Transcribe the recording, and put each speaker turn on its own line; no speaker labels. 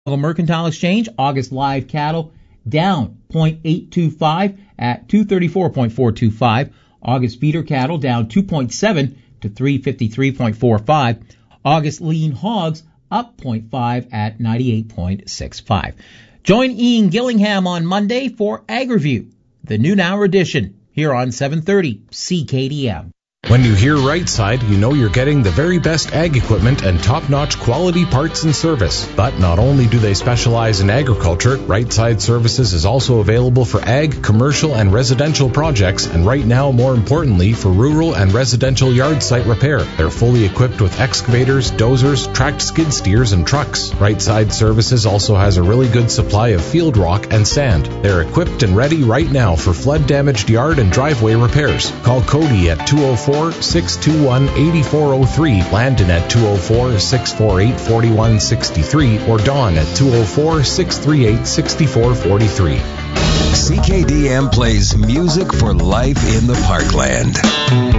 Mercantile Exchange, August live cattle down 0.825 at 234.425. August feeder cattle down 2.7 to 353.45. August lean hogs up 0.5 at 98.65. Join Ian Gillingham on Monday for Ag Review, the noon hour edition, here on 730 CKDM.
When you hear Right Side, you know you're getting the very best ag equipment and top-notch quality parts and service. But not only do they specialize in agriculture, Right Side Services is also available for ag, commercial, and residential projects, and right now, more importantly, for rural and residential yard site repair. They're fully equipped with excavators, dozers, tracked skid steers, and trucks. Right Side Services also has a really good supply of field rock and sand. They're equipped and ready right now for flood-damaged yard and driveway repairs. Call Cody at 204-621-8403, Landon at 204-648-4163, or Dawn at 204-638-6443.
CKDM plays music for life in the Parkland.